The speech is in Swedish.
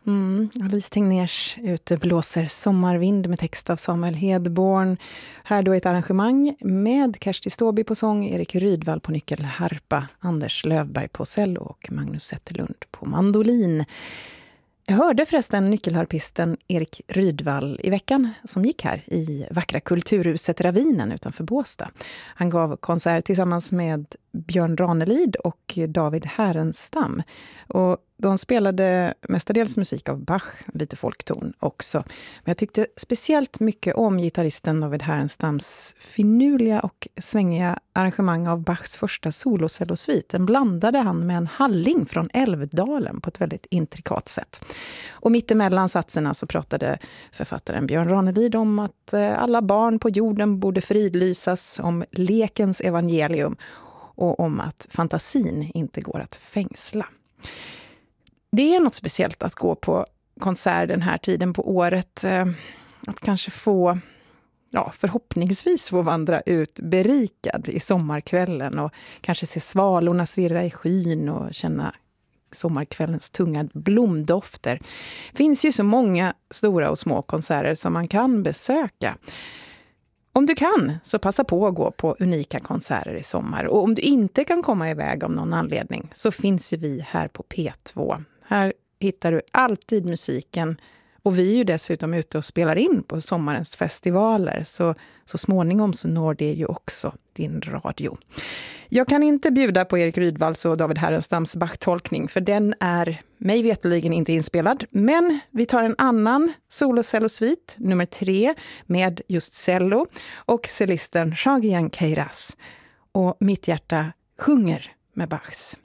Alice Tegnérs Ute blåser sommarvind med text av Samuel Hedborn. Här då ett arrangemang med Kersti Ståby på sång, Erik Rydvall på nyckelharpa, Anders Lövberg på cello och Magnus Zetterlund på mandolin. Jag hörde förresten nyckelharpisten Erik Rydvall i veckan som gick här i vackra kulturhuset Ravinen utanför Båstad. Han gav konsert tillsammans med Björn Ranelid och David Härenstam. Och de spelade mestadels musik av Bach, lite folkton också. Men jag tyckte speciellt mycket om gitarristen David Härenstams finurliga och svängiga arrangemang av Bachs första solocellosvit. Den blandade han med en halling från Älvdalen på ett väldigt intrikat sätt. Och mittemellan satserna så pratade författaren Björn Ranelid om att alla barn på jorden borde fridlysas, om lekens evangelium och om att fantasin inte går att fängsla. Det är något speciellt att gå på konsert den här tiden på året. Att kanske få, förhoppningsvis få vandra ut berikad i sommarkvällen och kanske se svalorna svirra i skyn och känna sommarkvällens tunga blomdofter. Det finns ju så många stora och små konserter som man kan besöka. Om du kan så passa på att gå på unika konserter i sommar. Och om du inte kan komma iväg av någon anledning så finns ju vi här på P2. Här hittar du alltid musiken. Och vi är ju dessutom ute och spelar in på sommarens festivaler. Så småningom så når det ju också din radio. Jag kan inte bjuda på Erik Rydvalls och David Härenstams Bach-tolkning. För den är mig veteligen inte inspelad. Men vi tar en annan solocellosvit, nummer 3, med just cello. Och cellisten Jean-Guillain Queyras. Och mitt hjärta sjunger med Bachs.